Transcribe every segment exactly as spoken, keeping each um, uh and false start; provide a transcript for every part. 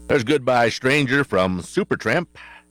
There's Goodbye Stranger from Supertramp.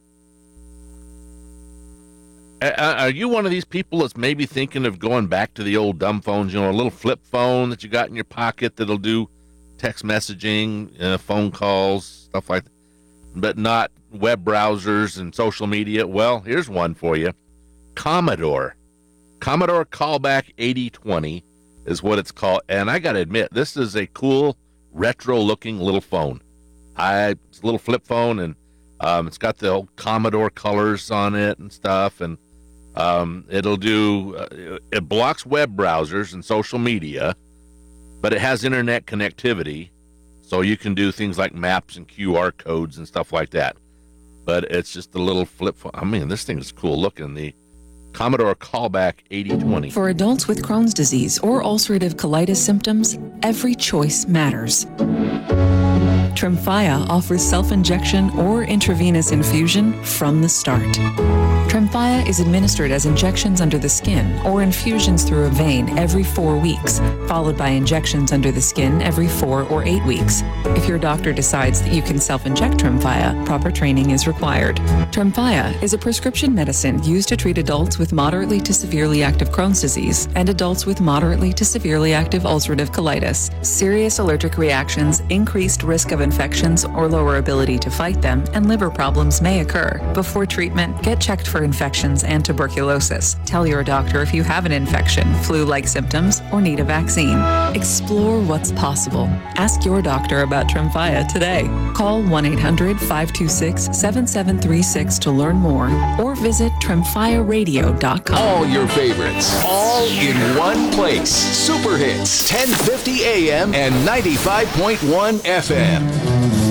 Are you one of these people that's maybe thinking of going back to the old dumb phones, you know, a little flip phone that you got in your pocket that'll do text messaging, uh, phone calls, stuff like that, but not web browsers and social media? Well, here's one for you. Commodore. Commodore Callback eighty twenty is what it's called. And I got to admit, this is a cool, retro-looking little phone. I, it's a little flip phone, and um, it's got the old Commodore colors on it and stuff, and um, it'll do, uh, it blocks web browsers and social media, but it has internet connectivity, so you can do things like maps and Q R codes and stuff like that. But it's just a little flip phone. I mean, this thing is cool looking. The Commodore Callback eighty twenty. For adults with Crohn's disease or ulcerative colitis symptoms, every choice matters. Tremfya offers self-injection or intravenous infusion from the start. Tremfya is administered as injections under the skin or infusions through a vein every four weeks, followed by injections under the skin every four or eight weeks. If your doctor decides that you can self-inject Tremfya, proper training is required. Tremfya is a prescription medicine used to treat adults with moderately to severely active Crohn's disease and adults with moderately to severely active ulcerative colitis. Serious allergic reactions, increased risk of infections or lower ability to fight them, and liver problems may occur. Before treatment, get checked for infections and tuberculosis. Tell your doctor if you have an infection, flu-like symptoms, or need a vaccine. Explore what's possible. Ask your doctor about Tremfya today. Call one eight hundred, five two six, seven seven three six to learn more, or visit tremfya radio dot com. All your favorites, all in one place. Super Hits, ten fifty A M and ninety-five point one F M.